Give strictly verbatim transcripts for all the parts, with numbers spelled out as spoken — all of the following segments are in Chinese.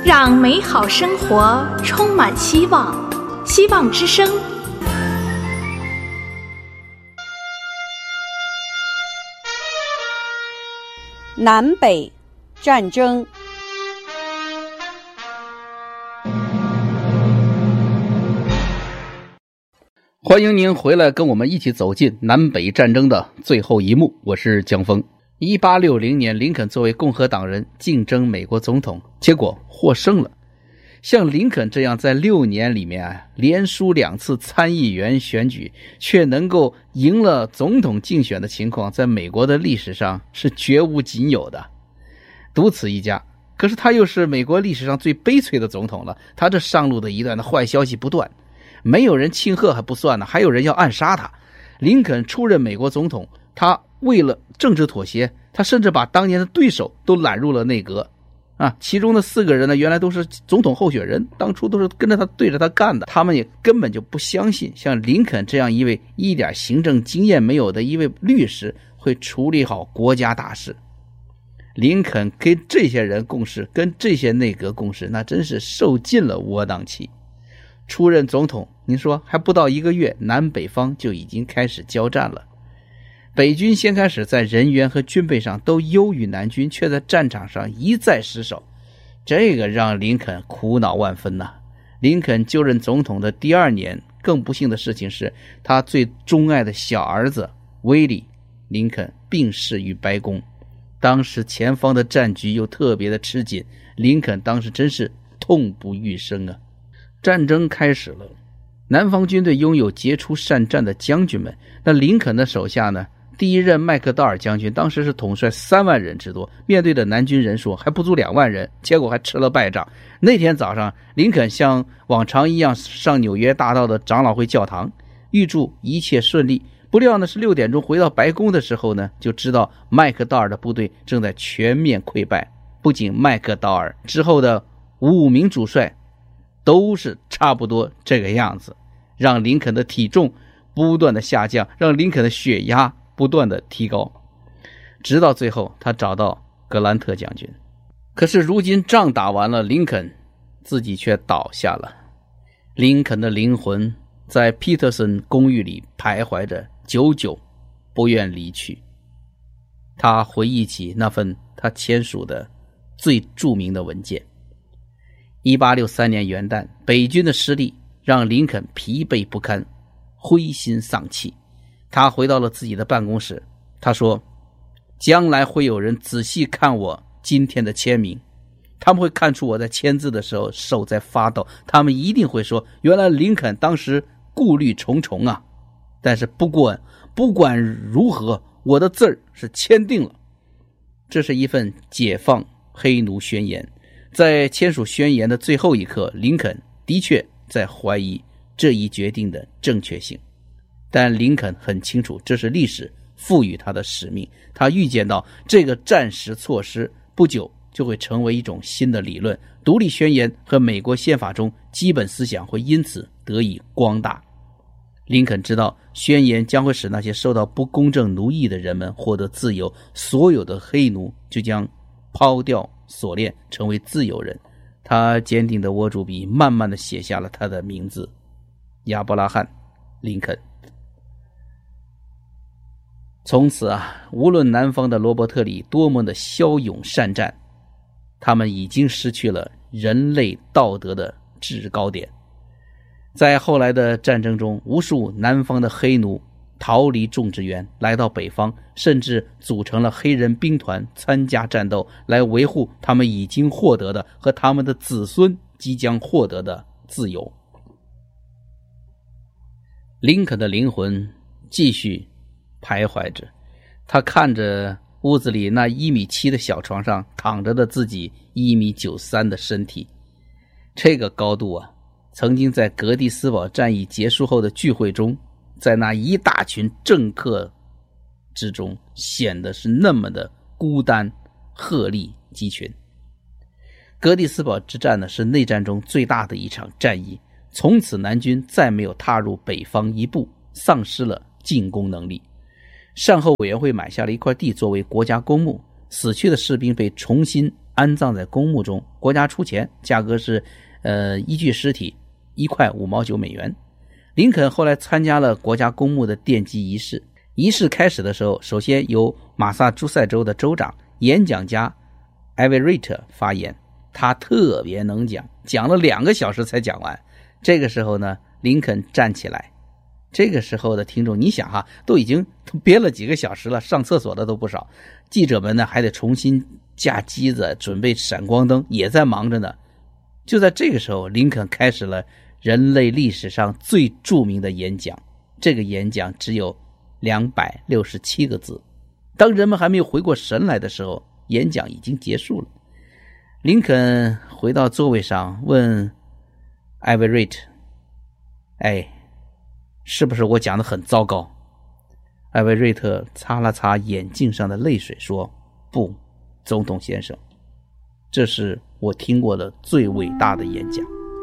让美好生活充满希望。希望之声。 南北战争。 欢迎您回来跟我们一起走进南北战争的最后一幕，我是江峰。一八六零年，林肯作为共和党人竞争美国总统，结果获胜了。像林肯这样在六年里面啊，连输两次参议员选举，却能够赢了总统竞选的情况，在美国的历史上是绝无仅有的，独此一家。可是他又是美国历史上最悲催的总统了，他这上路的一段的坏消息不断，没有人庆贺还不算呢，还有人要暗杀他。林肯出任美国总统，他为了政治妥协，他甚至把当年的对手都揽入了内阁啊，其中的四个人呢，原来都是总统候选人，当初都是跟着他对着他干的，他们也根本就不相信像林肯这样一位一点行政经验没有的一位律师会处理好国家大事。林肯跟这些人共事，跟这些内阁共事，那真是受尽了窝囊气。出任总统，您说还不到一个月，南北方就已经开始交战了。北军先开始在人员和军备上都优于南军，却在战场上一再失守，这个让林肯苦恼万分呐。林肯就任总统的第二年，更不幸的事情是他最钟爱的小儿子威利·林肯病逝于白宫。当时前方的战局又特别的吃紧，林肯当时真是痛不欲生啊。战争开始了，南方军队拥有杰出善战的将军们，那林肯的手下呢，第一任麦克道尔将军当时是统帅三万人之多，面对的南军人数还不足两万人，结果还吃了败仗。那天早上，林肯像往常一样上纽约大道的长老会教堂，预祝一切顺利。不料呢，是六点钟回到白宫的时候呢，就知道麦克道尔的部队正在全面溃败。不仅麦克道尔，之后的五名主帅都是差不多这个样子，让林肯的体重不断的下降，让林肯的血压不断的提高，直到最后他找到格兰特将军。可是如今仗打完了，林肯自己却倒下了。林肯的灵魂在皮特森公寓里徘徊着，久久不愿离去。他回忆起那份他签署的最著名的文件。一八六三年元旦，北军的失利让林肯疲惫不堪，灰心丧气。他回到了自己的办公室，他说，将来会有人仔细看我今天的签名，他们会看出我在签字的时候手在发抖，他们一定会说，原来林肯当时顾虑重重啊。但是不管不管如何，我的字儿是签订了。这是一份解放黑奴宣言，在签署宣言的最后一刻，林肯的确在怀疑这一决定的正确性。但林肯很清楚，这是历史赋予他的使命。他预见到这个战时措施不久就会成为一种新的理论，独立宣言和美国宪法中基本思想会因此得以光大。林肯知道，宣言将会使那些受到不公正奴役的人们获得自由，所有的黑奴就将抛掉锁链，成为自由人。他坚定地握住笔，慢慢地写下了他的名字，亚伯拉罕·林肯。从此啊，无论南方的罗伯特里多么的骁勇善战，他们已经失去了人类道德的制高点。在后来的战争中，无数南方的黑奴逃离种植园来到北方，甚至组成了黑人兵团参加战斗，来维护他们已经获得的和他们的子孙即将获得的自由。林肯的灵魂继续徘徊着，他看着屋子里那一米七的小床上躺着的自己一米九三的身体，这个高度啊，曾经在格蒂斯堡战役结束后的聚会中，在那一大群政客之中显得是那么的孤单鹤立鸡群。格蒂斯堡之战呢，是内战中最大的一场战役，从此南军再没有踏入北方一步，丧失了进攻能力。善后委员会买下了一块地作为国家公墓，死去的士兵被重新安葬在公墓中，国家出钱，价格是呃一具尸体一块五毛九美元。林肯后来参加了国家公墓的奠基仪式，仪式开始的时候，首先由马萨诸塞州的州长演讲家艾维瑞特发言，他特别能讲，讲了两个小时才讲完。这个时候呢，林肯站起来，这个时候的听众，你想哈，都已经憋了几个小时了，上厕所的都不少，记者们呢还得重新架机子，准备闪光灯，也在忙着呢。就在这个时候，林肯开始了人类历史上最著名的演讲。这个演讲只有两百六十七个字，当人们还没有回过神来的时候，演讲已经结束了。林肯回到座位上，问艾维瑞特，哎，是不是我讲得很糟糕？艾维瑞特擦了擦眼镜上的泪水说，不，总统先生，这是我听过的最伟大的演讲。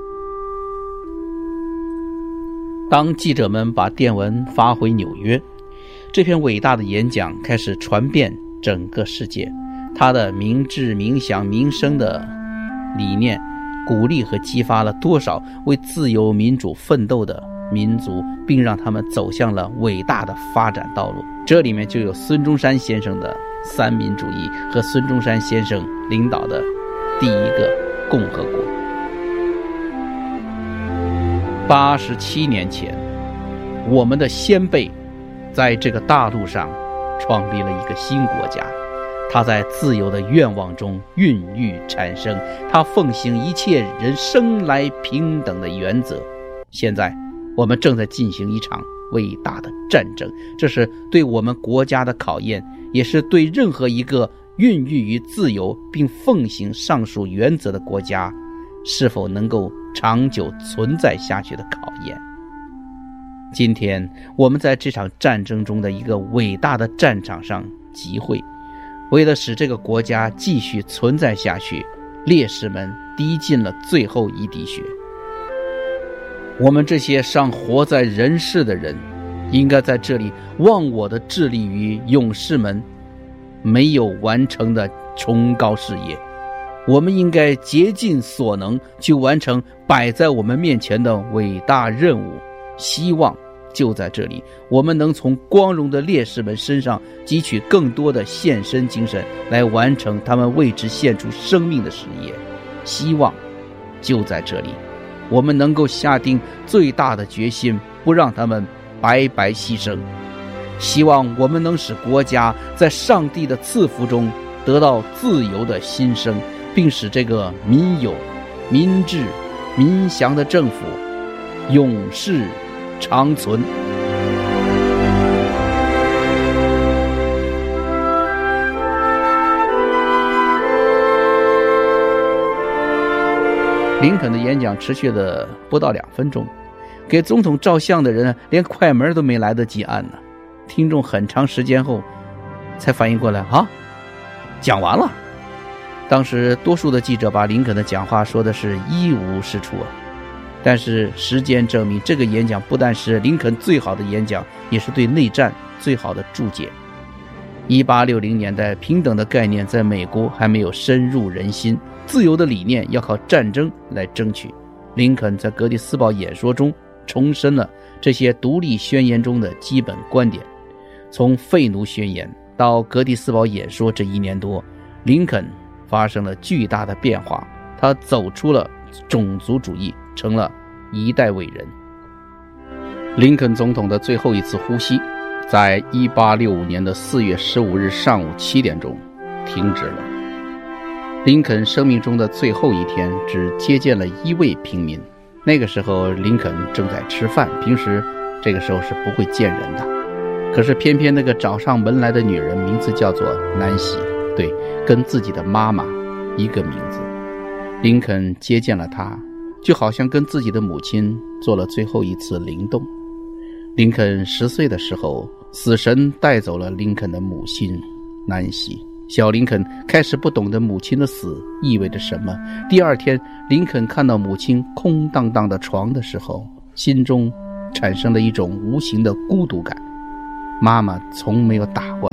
当记者们把电文发回纽约，这篇伟大的演讲开始传遍整个世界。他的明智冥想民生的理念，鼓励和激发了多少为自由民主奋斗的民族，并让他们走向了伟大的发展道路。这里面就有孙中山先生的三民主义和孙中山先生领导的第一个共和国。八十七年前，我们的先辈在这个大陆上创立了一个新国家，它在自由的愿望中孕育产生，它奉行一切人生来平等的原则。现在我们正在进行一场伟大的战争，这是对我们国家的考验，也是对任何一个孕育于自由并奉行上述原则的国家是否能够长久存在下去的考验。今天我们在这场战争中的一个伟大的战场上集会，为了使这个国家继续存在下去，烈士们滴尽了最后一滴血。我们这些尚活在人世的人，应该在这里忘我的致力于勇士们没有完成的崇高事业。我们应该竭尽所能去完成摆在我们面前的伟大任务。希望就在这里，我们能从光荣的烈士们身上汲取更多的献身精神，来完成他们为之献出生命的事业。希望就在这里，我们能够下定最大的决心，不让他们白白牺牲。希望我们能使国家在上帝的赐福中得到自由的新生，并使这个民有、民治、民祥的政府永世长存。林肯的演讲持续了不到两分钟，给总统照相的人连快门都没来得及按呢。听众很长时间后才反应过来，啊，讲完了。当时多数的记者把林肯的讲话说的是一无是处啊。但是时间证明，这个演讲不但是林肯最好的演讲，也是对内战最好的注解。一八六零年代，平等的概念在美国还没有深入人心，自由的理念要靠战争来争取。林肯在格蒂斯堡演说中重申了这些独立宣言中的基本观点。从废奴宣言到格蒂斯堡演说这一年多，林肯发生了巨大的变化，他走出了种族主义，成了一代伟人。林肯总统的最后一次呼吸在一八六五年的四月十五日上午七点钟停止了。林肯生命中的最后一天只接见了一位平民，那个时候林肯正在吃饭，平时这个时候是不会见人的。可是偏偏那个找上门来的女人名字叫做南希，对，跟自己的妈妈一个名字。林肯接见了她，就好像跟自己的母亲做了最后一次灵动。林肯十岁的时候，死神带走了林肯的母亲南希。小林肯开始不懂得母亲的死意味着什么。第二天，林肯看到母亲空荡荡的床的时候，心中产生了一种无形的孤独感。妈妈从没有打过他，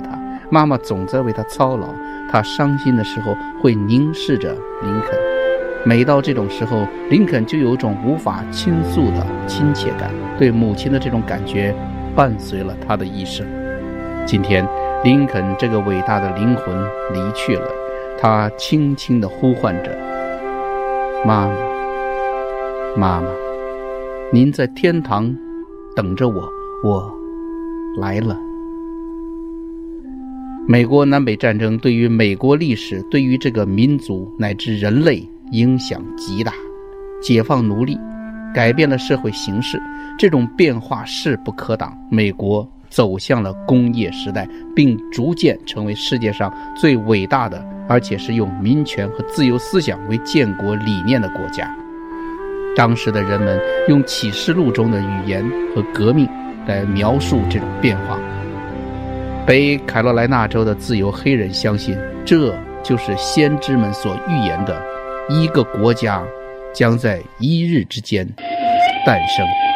妈妈总在为他操劳，他伤心的时候会凝视着林肯。每到这种时候，林肯就有种无法倾诉的亲切感，对母亲的这种感觉伴随了他的一生。今天林肯这个伟大的灵魂离去了，他轻轻地呼唤着：妈妈，妈妈，您在天堂等着我，我来了。美国南北战争对于美国历史，对于这个民族乃至人类影响极大。解放奴隶，改变了社会形势，这种变化势不可挡。美国走向了工业时代，并逐渐成为世界上最伟大的，而且是用民权和自由思想为建国理念的国家。当时的人们用启示录中的语言和革命来描述这种变化。北卡罗来纳州的自由黑人相信，这就是先知们所预言的，一个国家将在一日之间诞生。